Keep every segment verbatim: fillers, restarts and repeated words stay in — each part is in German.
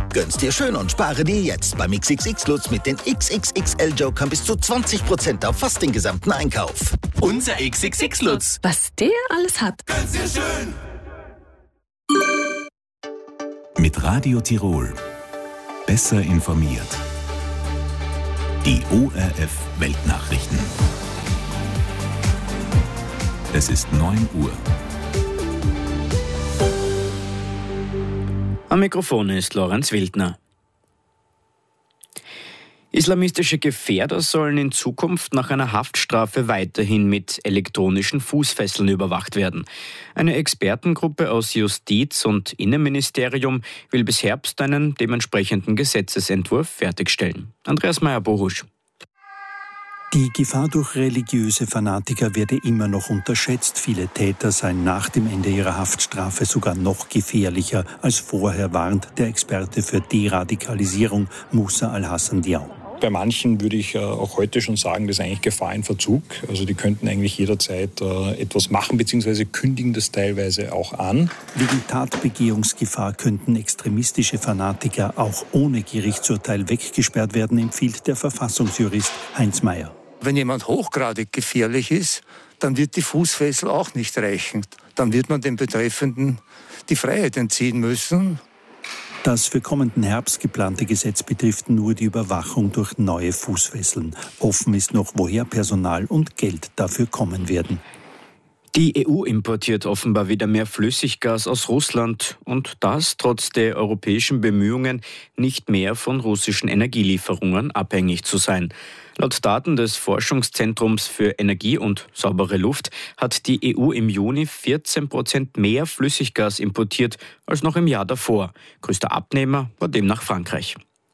Gönn's dir schön und spare dir jetzt beim X X X-Lutz mit den X X X L-Jokern bis zu zwanzig Prozent auf fast den gesamten Einkauf. Unser X X X-Lutz. Was der alles hat. Gönn's dir schön. Mit Radio Tirol. Besser informiert. Die O R F Weltnachrichten. Es ist neun Uhr. Am Mikrofon ist Lorenz Wildner. Islamistische Gefährder sollen in Zukunft nach einer Haftstrafe weiterhin mit elektronischen Fußfesseln überwacht werden. Eine Expertengruppe aus Justiz- und Innenministerium will bis Herbst einen dementsprechenden Gesetzesentwurf fertigstellen. Andreas Meyer-Bohusch. Die Gefahr durch religiöse Fanatiker werde immer noch unterschätzt. Viele Täter seien nach dem Ende ihrer Haftstrafe sogar noch gefährlicher als vorher, warnt der Experte für Deradikalisierung Musa Al-Hassan Diaw. Bei manchen würde ich äh, auch heute schon sagen, das ist eigentlich Gefahr in Verzug. Also die könnten eigentlich jederzeit äh, etwas machen, beziehungsweise kündigen das teilweise auch an. Wegen Tatbegehungsgefahr könnten extremistische Fanatiker auch ohne Gerichtsurteil weggesperrt werden, empfiehlt der Verfassungsjurist Heinz Mayer. Wenn jemand hochgradig gefährlich ist, dann wird die Fußfessel auch nicht reichen. Dann wird man dem Betreffenden die Freiheit entziehen müssen. Das für kommenden Herbst geplante Gesetz betrifft nur die Überwachung durch neue Fußfesseln. Offen ist noch, woher Personal und Geld dafür kommen werden. Die E U importiert offenbar wieder mehr Flüssiggas aus Russland und das trotz der europäischen Bemühungen, nicht mehr von russischen Energielieferungen abhängig zu sein. Laut Daten des Forschungszentrums für Energie und saubere Luft hat die E U im Juni vierzehn Prozent mehr Flüssiggas importiert als noch im Jahr davor. Größter Abnehmer war demnach Frankreich.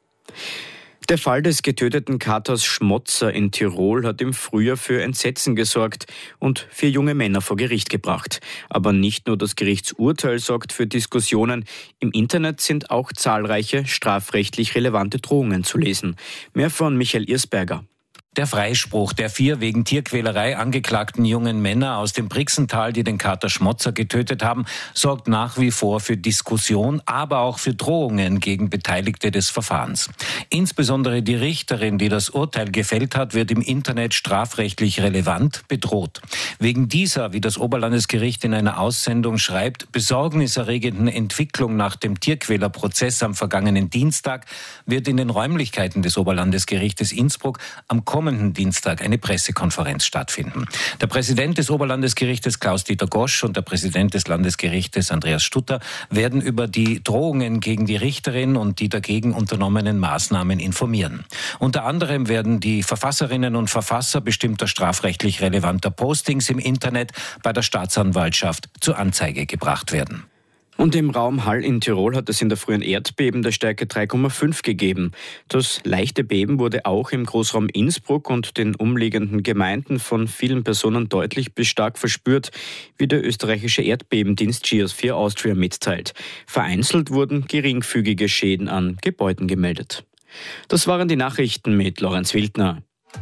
Der Fall des getöteten Katers Schmotzer in Tirol hat im Frühjahr für Entsetzen gesorgt und vier junge Männer vor Gericht gebracht. Aber nicht nur das Gerichtsurteil sorgt für Diskussionen. Im Internet sind auch zahlreiche strafrechtlich relevante Drohungen zu lesen. Mehr von Michael Irsberger. Der Freispruch der vier wegen Tierquälerei angeklagten jungen Männer aus dem Brixental, die den Kater Schmotzer getötet haben, sorgt nach wie vor für Diskussion, aber auch für Drohungen gegen Beteiligte des Verfahrens. Insbesondere die Richterin, die das Urteil gefällt hat, wird im Internet strafrechtlich relevant bedroht. Wegen dieser, wie das Oberlandesgericht in einer Aussendung schreibt, besorgniserregenden Entwicklung nach dem Tierquälerprozess am vergangenen Dienstag wird in den Räumlichkeiten des Oberlandesgerichtes Innsbruck am kommenden Dienstag eine Pressekonferenz stattfinden. Der Präsident des Oberlandesgerichtes Klaus-Dieter Gosch und der Präsident des Landesgerichtes Andreas Stutter werden über die Drohungen gegen die Richterin und die dagegen unternommenen Maßnahmen informieren. Unter anderem werden die Verfasserinnen und Verfasser bestimmter strafrechtlich relevanter Postings im Internet bei der Staatsanwaltschaft zur Anzeige gebracht werden. Und im Raum Hall in Tirol hat es in der Früh ein Erdbeben der Stärke drei Komma fünf gegeben. Das leichte Beben wurde auch im Großraum Innsbruck und den umliegenden Gemeinden von vielen Personen deutlich bis stark verspürt, wie der österreichische Erdbebendienst Geosphere Austria mitteilt. Vereinzelt wurden geringfügige Schäden an Gebäuden gemeldet. Das waren die Nachrichten mit Lorenz Wildner.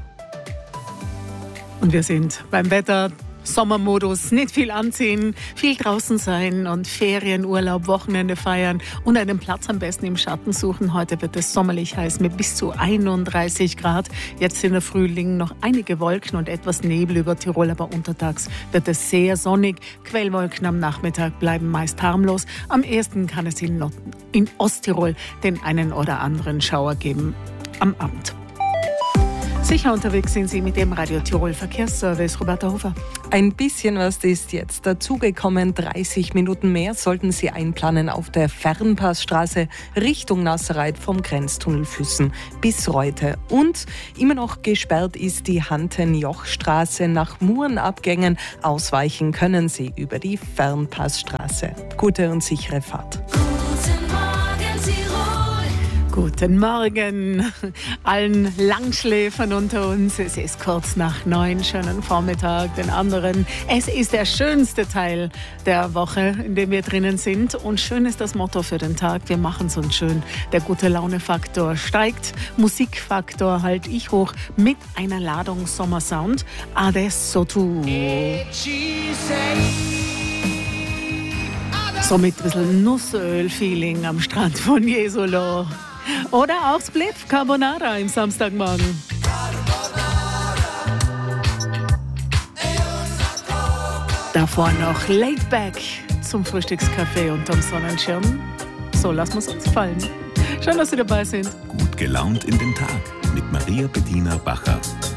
Und wir sind beim Wetter. Sommermodus, nicht viel anziehen, viel draußen sein und Ferienurlaub, Wochenende feiern und einen Platz am besten im Schatten suchen. Heute wird es sommerlich heiß mit bis zu einunddreißig Grad. Jetzt in der Früh liegen noch einige Wolken und etwas Nebel über Tirol, aber untertags wird es sehr sonnig. Quellwolken am Nachmittag bleiben meist harmlos. Am ehesten kann es in, Nord- in Osttirol den einen oder anderen Schauer geben am Abend. Sicher unterwegs sind Sie mit dem Radio Tirol Verkehrsservice. Roberta Hofer. Ein bisschen was ist jetzt dazugekommen. dreißig Minuten mehr sollten Sie einplanen auf der Fernpassstraße Richtung Nasserreit vom Grenztunnel Füssen bis Reute. Und immer noch gesperrt ist die Hanten-Joch-Straße nach Murenabgängen. Ausweichen können Sie über die Fernpassstraße. Gute und sichere Fahrt. Guten Morgen allen Langschläfern unter uns. Es ist kurz nach neun, schönen Vormittag den anderen. Es ist der schönste Teil der Woche, in dem wir drinnen sind. Und schön ist das Motto für den Tag. Wir machen es uns schön. Der Gute-Laune-Faktor steigt. Musikfaktor halte ich hoch mit einer Ladung Sommersound. Adesso tu. So mit ein bisschen Nussöl-Feeling am Strand von Jesolo. Oder auch Spliff Carbonara im Samstagmorgen. Davor noch Laid Back zum Frühstückskaffee unterm Sonnenschirm. So lassen wir es uns gefallen. Schön, dass Sie dabei sind. Gut gelaunt in den Tag mit Maria Bettina Bacher.